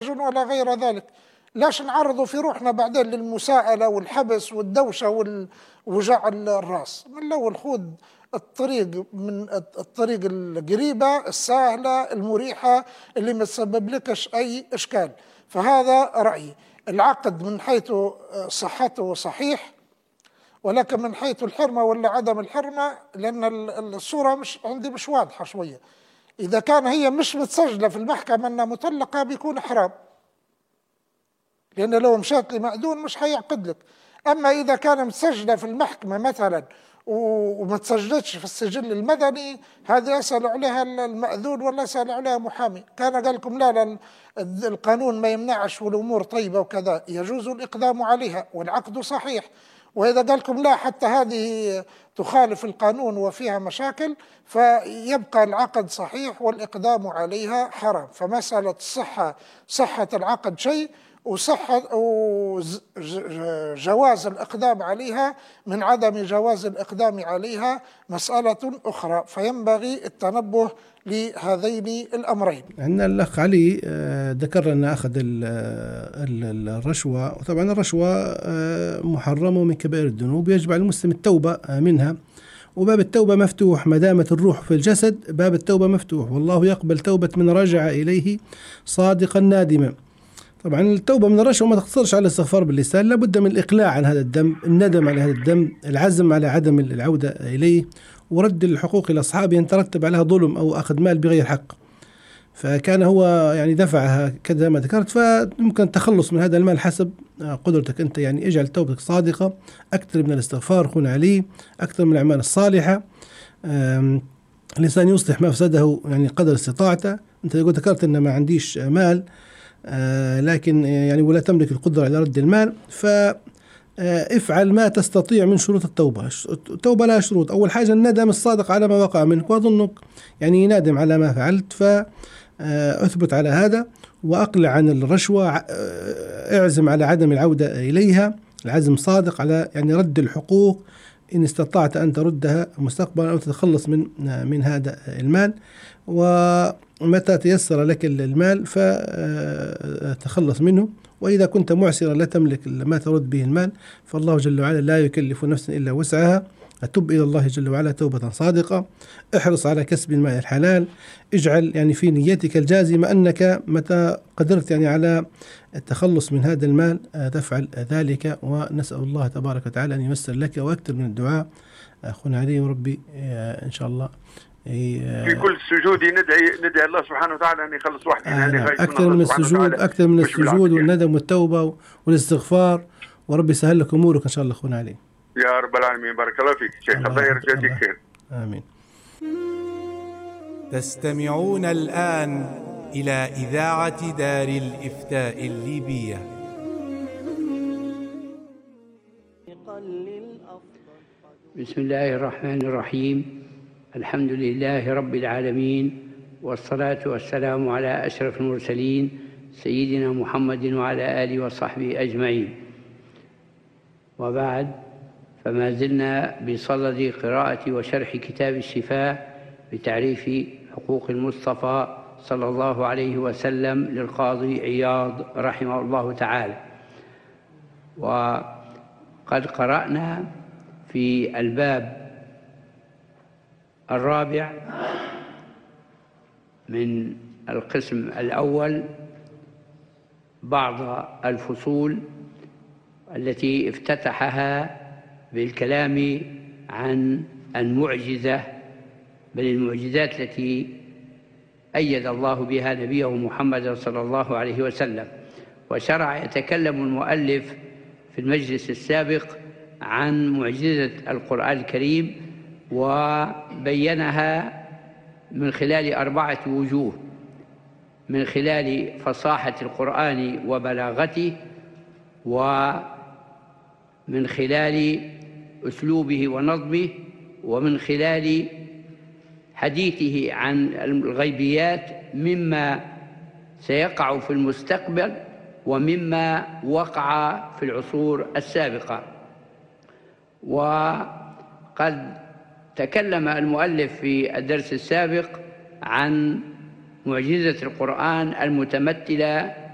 السجن ولا غير ذلك. لاش نعرضوا في روحنا بعدين للمساءلة والحبس والدوشة ووجع الراس؟ من الأول خذ الطريق، من الطريق القريبة السهلة المريحة اللي ما تسبب لكش أي إشكال. فهذا رأيي. العقد من حيث صحته صحيح، ولكن من حيث الحرمة ولا عدم الحرمة، لأن الصورة مش عندي مش واضحة شوية. إذا كان هي مش متسجلة في المحكمة أنها مطلقة بيكون حرام، لأن لو مشات لمأذون مش هيعقد لك. أما إذا كان متسجلة في المحكمة مثلا وما تسجلتش في السجل المدني، هذه أسأل عليها المأذون ولا أسأل عليها محامي. كان قال لكم لا القانون ما يمنعش والأمور طيبة وكذا، يجوز الإقدام عليها والعقد صحيح. وإذا قال لكم لا حتى هذه تخالف القانون وفيها مشاكل، فيبقى العقد صحيح والإقدام عليها حرام. فمسألة صحة العقد شيء، وجواز الإقدام عليها من عدم جواز الإقدام عليها مسألة أخرى. فينبغي التنبه لهذين الأمرين. عندنا الأخ علي ذكر أن أخذ الرشوة، وطبعا الرشوة محرمة من كبائر الذنوب، يجب على المسلم التوبة منها، وباب التوبة مفتوح ما دامت الروح في الجسد. باب التوبة مفتوح، والله يقبل توبة من رجع إليه صادقا نادما. طبعا التوبة من الرشوة ما تقتصرش على الاستغفار باللسان، لابد من الإقلاع عن هذا الذنب، الندم على هذا الذنب، العزم على عدم العودة إليه، ورد الحقوق إلى أصحابه يترتب عليها ظلم أو أخذ مال بغير حق. فكان هو يعني دفعها كذا ما ذكرت، فيمكن التخلص من هذا المال حسب قدرتك أنت. يعني اجعل توبتك صادقة، أكثر من الاستغفار كن عليه، أكثر من الأعمال الصالحة. الإنسان يصلح ما أفسده يعني قدر استطاعته. أنت ذكرت أن ما عنديش مال، لكن يعني ولا تملك القدرة على رد المال، فافعل ما تستطيع من شروط التوبة. التوبة لها شروط. أول حاجة الندم الصادق على ما وقع منك، وأظنك يعني نادم على ما فعلت، فأثبت على هذا وأقلع عن الرشوة، اعزم على عدم العودة إليها، العزم صادق على يعني رد الحقوق إن استطعت أن تردها مستقبلا أو تتخلص من هذا المال. ومتى تيسر لك المال فتخلص منه. وإذا كنت معسرا لا تملك ما ترد به المال، فالله جل وعلا لا يكلف نفسا إلا وسعها. أتوب إلى الله جل وعلا توبة صادقة. احرص على كسب المال الحلال. اجعل يعني في نيتك الجازمة أنك متى قدرت يعني على التخلص من هذا المال تفعل ذلك. ونسأل الله تبارك وتعالى أن ييسر لك وأكثر من الدعاء أخونا علي، وربي إن شاء الله في كل سجود ندعي الله سبحانه وتعالى أن يخلص وحدنا. أكثر من السجود، أكثر من السجود والندم والتوبة والاستغفار، وربي يسهل لك أمورك إن شاء الله أخونا علي. يا رب العالمين. بارك الله فيك شيخ، الله يرجعك خير. آمين. تستمعون الآن إلى إذاعة دار الإفتاء الليبية. بسم الله الرحمن الرحيم. الحمد لله رب العالمين، والصلاة والسلام على أشرف المرسلين سيدنا محمد وعلى آله وصحبه أجمعين. وبعد، فما زلنا بصدد قراءة وشرح كتاب الشفاء بتعريف حقوق المصطفى صلى الله عليه وسلم للقاضي عياض رحمه الله تعالى. وقد قرأنا في الباب الرابع من القسم الأول بعض الفصول التي افتتحها بالكلام عن المعجزة، بل المعجزات التي أيد الله بها نبيه محمد صلى الله عليه وسلم. وشرع يتكلم المؤلف في المجلس السابق عن معجزة القرآن الكريم، وبينها من خلال 4 وجوه: من خلال فصاحة القرآن وبلاغته، ومن خلال أسلوبه ونظمه، ومن خلال حديثه عن الغيبيات مما سيقع في المستقبل ومما وقع في العصور السابقة. وقد تكلم المؤلف في الدرس السابق عن معجزة القرآن المتمثلة